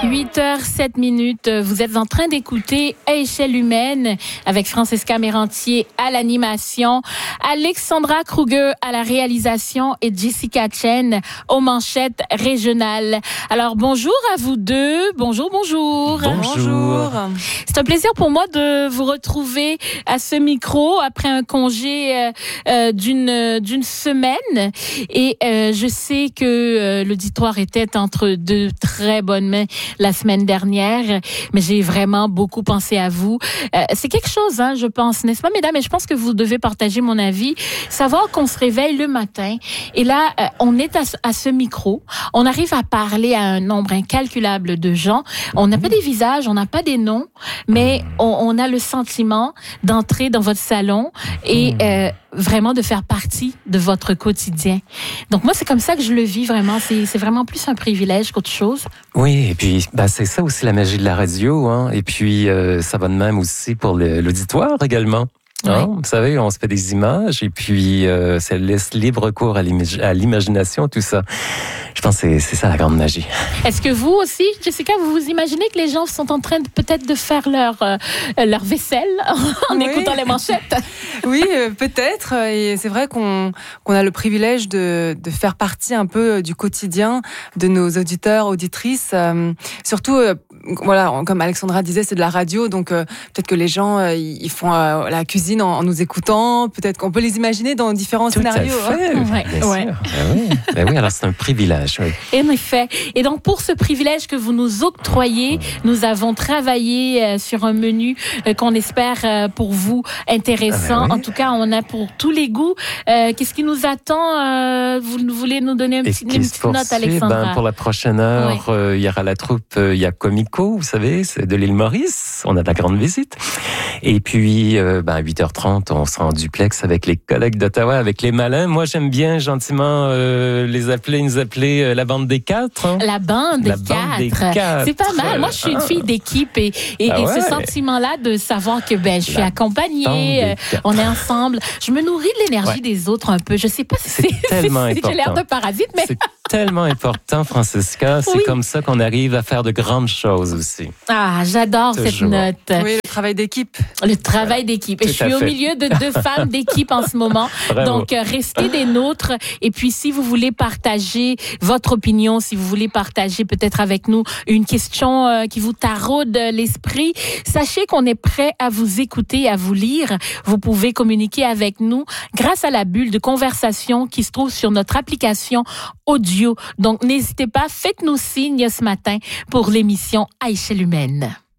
8h07. Vous êtes en train d'écouter À échelle humaine avec Francesca Mérantier à l'animation, Alexandra Kruger à la réalisation et Jessica Chen aux manchettes régionales. Alors bonjour à vous deux. Bonjour. Bonjour. C'est un plaisir pour moi de vous retrouver à ce micro après un congé d'une semaine. Et je sais que l'auditoire était entre de très bonnes mains la semaine dernière, mais j'ai vraiment beaucoup pensé à vous. C'est quelque chose, je pense, n'est-ce pas, mesdames? Et je pense que vous devez partager mon avis. Savoir qu'on se réveille le matin et là, on est à ce micro. On arrive à parler à un nombre incalculable de gens. On n'a pas des visages, on n'a pas des noms, mais on a le sentiment d'entrer dans votre salon et vraiment de faire partie de votre quotidien. Donc moi, c'est comme ça que je le vis vraiment. C'est vraiment plus un privilège qu'autre chose. Oui, et puis c'est ça aussi la magie de la radio, Et puis ça va de même aussi pour l'auditoire également. Oui. Vous savez, on se fait des images et puis ça laisse libre cours à l'imagination, tout ça. Je pense que c'est ça la grande magie. Est-ce que vous aussi, Jessica, vous vous imaginez que les gens sont en train peut-être de faire leur vaisselle en écoutant les manchettes? Oui, peut-être. Et c'est vrai qu'on a le privilège de faire partie un peu du quotidien de nos auditeurs, auditrices. Surtout, voilà, comme Alexandra disait, c'est de la radio, donc peut-être que les gens ils font la cuisine en nous écoutant. Peut-être qu'on peut les imaginer dans différents scénarios. Tout à fait, bien sûr. Oui, alors c'est un privilège. Oui. En effet. Et donc, pour ce privilège que vous nous octroyez, nous avons travaillé sur un menu qu'on espère pour vous intéressant. En tout cas, on a pour tous les goûts. Qu'est-ce qui nous attend? Vous voulez nous donner une petite note, Alexandra? Pour la prochaine heure, il y aura la troupe Comico, vous savez, c'est de l'île Maurice. On a de la grande visite. Et puis, à 8h30, on sera en duplex avec les collègues d'Ottawa, avec les malins. Moi, j'aime bien gentiment nous appeler la bande des quatre. La bande des quatre. C'est pas mal. Moi, je suis une fille d'équipe et ce sentiment-là de savoir que je suis accompagnée, on est ensemble. Je me nourris de l'énergie des autres un peu. Je sais pas si c'est tellement important. J'ai l'air de parasite, mais c'est tellement important, Francesca. C'est comme ça qu'on arrive à faire de grandes choses aussi. Ah, j'adore cette note. Oui, le travail d'équipe. Le travail d'équipe. Et je suis au milieu de deux femmes d'équipe en ce moment. Bravo. Donc, restez des nôtres. Et puis, si vous voulez partager votre opinion, si vous voulez partager peut-être avec nous une question qui vous taraude l'esprit, sachez qu'on est prêt à vous écouter, à vous lire. Vous pouvez communiquer avec nous grâce à la bulle de conversation qui se trouve sur notre application audio. Donc, n'hésitez pas, faites-nous signe ce matin pour l'émission À échelle humaine.